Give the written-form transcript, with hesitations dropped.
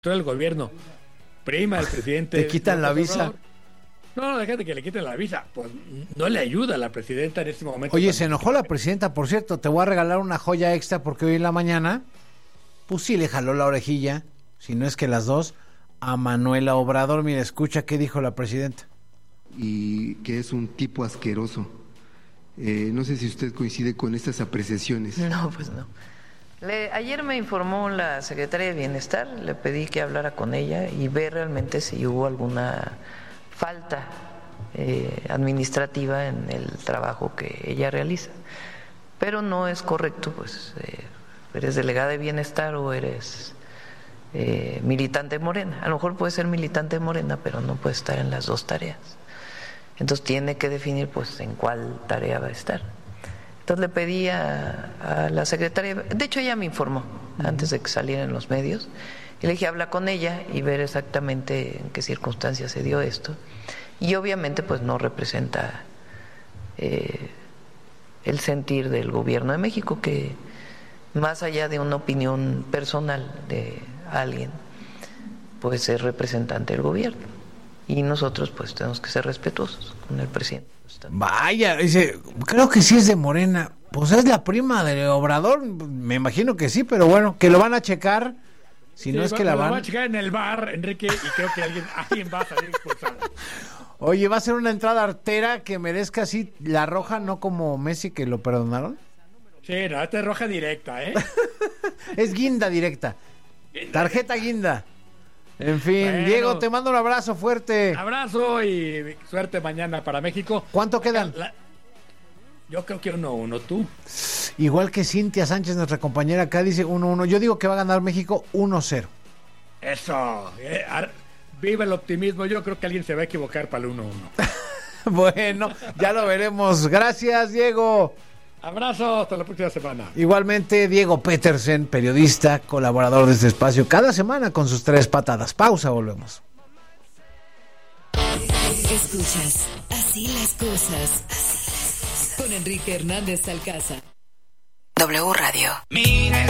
todo el gobierno prima al presidente. Te quitan la visa. No, déjate que le quiten la visa. Pues no le ayuda a la presidenta en este momento. Oye, se enojó la presidenta, por cierto. Te voy a regalar una joya extra porque hoy en la mañana, pues sí le jaló la orejilla, si no es que las dos, a Manuela Obrador. Mira, escucha qué dijo la presidenta. Y que es un tipo asqueroso. No sé si usted coincide con estas apreciaciones. No, pues no. Ayer me informó la secretaria de Bienestar, le pedí que hablara con ella y ver realmente si hubo alguna falta administrativa en el trabajo que ella realiza. Pero no es correcto, pues eres delegada de Bienestar o eres militante de Morena. A lo mejor puede ser militante de Morena, pero no puede estar en las dos tareas. Entonces tiene que definir pues en cuál tarea va a estar. Entonces le pedí a la secretaria, de hecho ella me informó antes de que saliera en los medios, y le dije habla con ella y ver exactamente en qué circunstancias se dio esto. Y obviamente pues no representa el sentir del gobierno de México, que más allá de una opinión personal de alguien, pues es representante del gobierno. Y nosotros pues tenemos que ser respetuosos con el presidente. Vaya, dice, creo que sí es de Morena. Pues es la prima de Obrador, me imagino que sí, pero bueno, que lo van a checar. Si no es que la van a checar en el bar, Enrique, y creo que alguien va a salir expulsado. Oye, va a ser una entrada artera que merezca así la roja, no como Messi que lo perdonaron. Sí, no, esta es roja directa, ¿eh? Es guinda directa. Tarjeta guinda. En fin, bueno, Diego, te mando un abrazo fuerte. Abrazo y suerte mañana para México. ¿Cuánto quedan? Yo creo que 1-1, ¿tú? Igual que Cintia Sánchez, nuestra compañera acá, dice 1-1. Yo digo que va a ganar México 1-0. Eso. Viva el optimismo. Yo creo que alguien se va a equivocar para el 1-1. Bueno, ya lo veremos. Gracias, Diego. Abrazo, hasta la próxima semana. Igualmente, Diego Petersen, periodista, colaborador de este espacio, cada semana con sus 3 patadas. Pausa, volvemos. Escuchas Así las cosas con Enrique Hernández Alcázar. W Radio. Mira